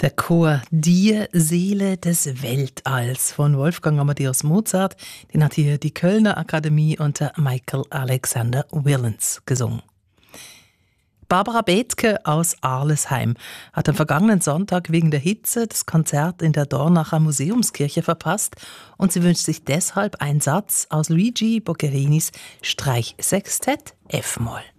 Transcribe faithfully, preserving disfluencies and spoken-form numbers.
Der Chor Die Seele des Weltalls von Wolfgang Amadeus Mozart, den hat hier die Kölner Akademie unter Michael Alexander Willens gesungen. Barbara Bethke aus Arlesheim hat am vergangenen Sonntag wegen der Hitze das Konzert in der Dornacher Museumskirche verpasst und sie wünscht sich deshalb einen Satz aus Luigi Boccherinis Streichsextett F-Moll.